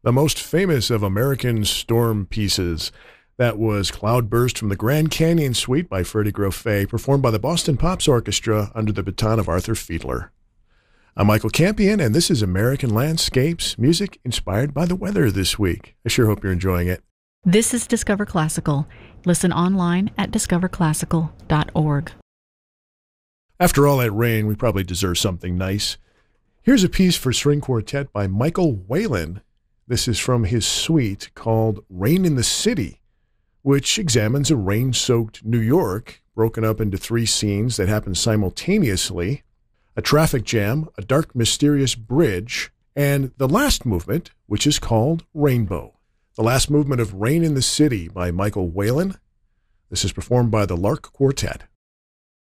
the most famous of American storm pieces. That was Cloudburst from the Grand Canyon Suite by Freddie Grofé, performed by the Boston Pops Orchestra under the baton of Arthur Fiedler. I'm Michael Campion, and this is American Landscapes, music inspired by the weather this week. I sure hope you're enjoying it. This is Discover Classical. Listen online at discoverclassical.org. After all that rain, we probably deserve something nice. Here's a piece for string quartet by Michael Whalen. This is from his suite called Rain in the City, which examines a rain-soaked New York broken up into three scenes that happen simultaneously: a traffic jam, a dark, mysterious bridge, and the last movement, which is called Rainbow. The last movement of Rain in the City by Michael Whalen. This is performed by the Lark Quartet.